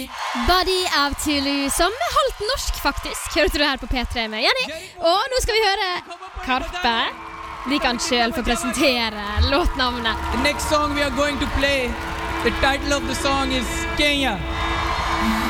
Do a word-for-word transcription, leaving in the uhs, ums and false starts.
Body of Tulu, som er halvt norsk faktisk. Hørte du her på P tre med Jenny? Og nå skal vi høre Karpe. De kan selv få presentere låtnavnet. The next song we are going to play, the title of the song is Kenya.